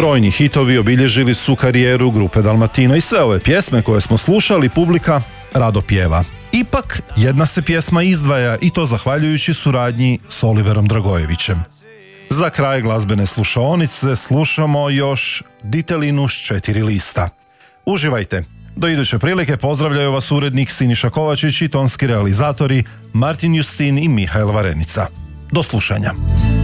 Brojni hitovi obilježili su karijeru grupe Dalmatino i sve ove pjesme koje smo slušali publika rado pjeva. Ipak, jedna se pjesma izdvaja i to zahvaljujući suradnji s Oliverom Dragojevićem. Za kraj glazbene slušaonice slušamo još Ditelinu s 4 lista. Uživajte! Do iduće prilike pozdravljaju vas urednik Siniša Kovačić i tonski realizatori Martin Justin i Mihael Varenica. Do slušanja!